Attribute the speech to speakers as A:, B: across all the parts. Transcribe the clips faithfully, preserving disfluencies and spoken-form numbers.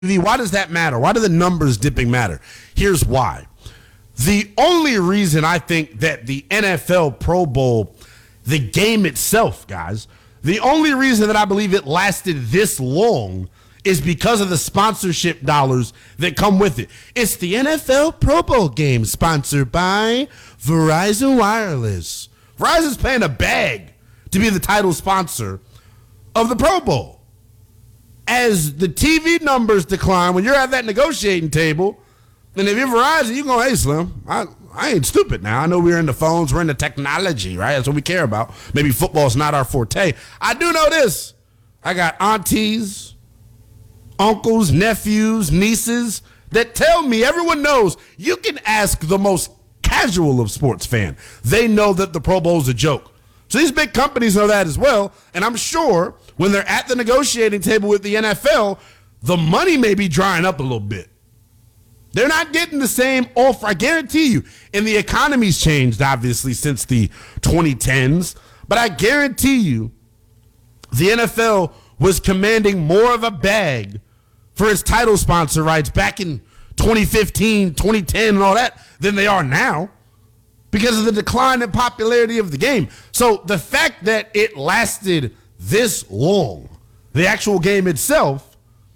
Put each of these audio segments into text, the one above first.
A: Why does that matter? Why do the numbers dipping matter? Here's why. The only reason I think that the N F L Pro Bowl, the game itself, guys, the only reason that I believe it lasted this long is because of the sponsorship dollars that come with it. It's the N F L Pro Bowl game sponsored by Verizon Wireless. Verizon's paying a bag to be the title sponsor of the Pro Bowl. As the T V numbers decline, when you're at that negotiating table, and if you're Verizon, you go, hey, Slim, I, I ain't stupid now. I know we're into phones, we're into technology, right? That's what we care about. Maybe football's not our forte. I do know this. I got aunties, uncles, nephews, nieces that tell me, everyone knows, you can ask the most casual of sports fan. They know that the Pro Bowl's a joke. So these big companies know that as well, and I'm sure when they're at the negotiating table with the N F L, the money may be drying up a little bit. They're not getting the same offer, I guarantee you. And the economy's changed, obviously, since the twenty tens, but I guarantee you the N F L was commanding more of a bag for its title sponsor rights back in twenty fifteen, twenty ten, and all that than they are now, because of the decline in popularity of the game. So the fact that it lasted this long, the actual game itself,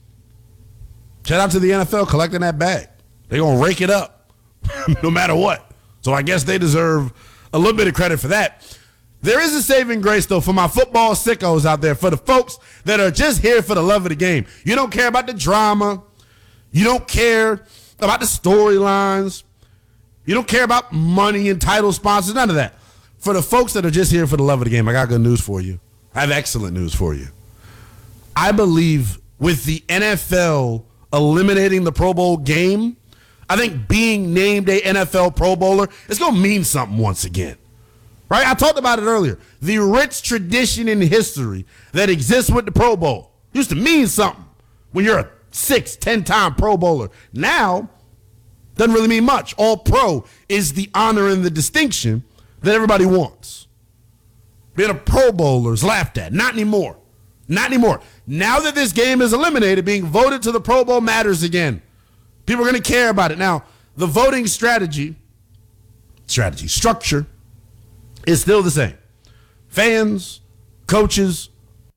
A: shout out to the N F L collecting that bag. They're going to rake it up no matter what. So I guess they deserve a little bit of credit for that. There is a saving grace, though, for my football sickos out there, for the folks that are just here for the love of the game. You don't care about the drama. You don't care about the storylines. You don't care about money and title sponsors, none of that. For the folks that are just here for the love of the game, I got good news for you. I have excellent news for you. I believe with the N F L eliminating the Pro Bowl game, I think being named a N F L Pro Bowler is going to mean something once again. Right? I talked about it earlier. The rich tradition in history that exists with the Pro Bowl used to mean something when you're a six, ten-time Pro Bowler. Now, doesn't really mean much. All pro is the honor and the distinction that everybody wants. Being a Pro Bowler is laughed at. Not anymore. Not anymore. Now that this game is eliminated, being voted to the Pro Bowl matters again. People are going to care about it. Now, the voting strategy, strategy, structure is still the same. Fans, coaches.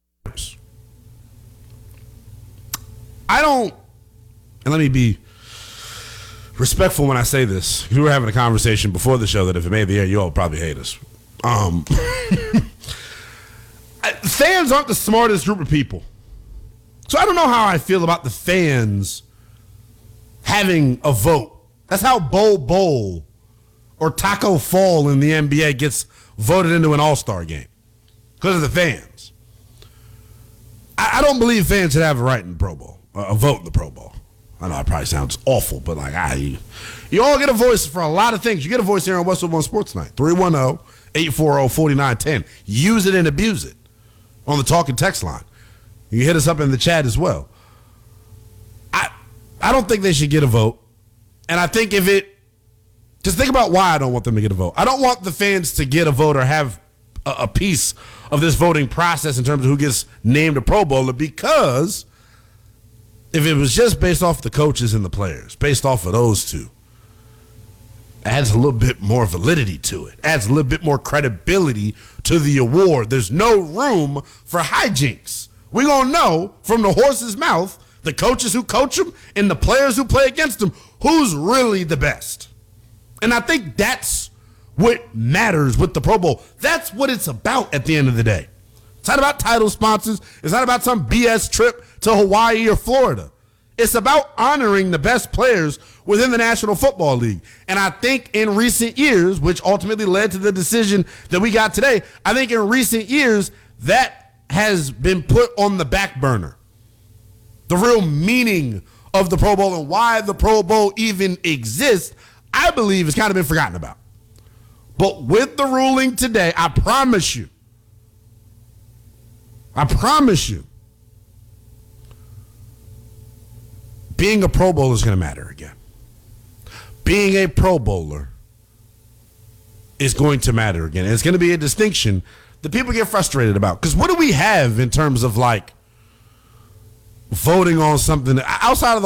A: I don't, and let me be respectful when I say this. We were having a conversation before the show that if it made the air, you all probably hate us. Um, fans aren't the smartest group of people. So I don't know how I feel about the fans having a vote. That's how Bowl Bowl or Taco Fall in the N B A gets voted into an all-star game, because of the fans. I, I don't believe fans should have a right in the Pro Bowl, a vote in the Pro Bowl. I know it probably sounds awful, but like, I, you, you all get a voice for a lot of things. You get a voice here on Westwood One Sports Night, three one zero, eight four zero, four nine one zero. Use it and abuse it on the talk and text line. You can hit us up in the chat as well. I I don't think they should get a vote. And I think if it, just think about why I don't want them to get a vote. I don't want the fans to get a vote or have a, a piece of this voting process in terms of who gets named a Pro Bowler, because if it was just based off the coaches and the players, based off of those two, adds a little bit more validity to it, adds a little bit more credibility to the award. There's no room for hijinks. We're going to know from the horse's mouth, the coaches who coach them and the players who play against them, who's really the best. And I think that's what matters with the Pro Bowl. That's what it's about at the end of the day. It's not about title sponsors. It's not about some B S trip to Hawaii or Florida. It's about honoring the best players within the National Football League. And I think in recent years, which ultimately led to the decision that we got today, I think in recent years, that has been put on the back burner. The real meaning of the Pro Bowl and why the Pro Bowl even exists, I believe, has kind of been forgotten about. But with the ruling today, I promise you, I promise you, being a Pro Bowler is going to matter again. Being a Pro Bowler is going to matter again. And it's going to be a distinction that people get frustrated about. Because what do we have in terms of, like, voting on something outside of the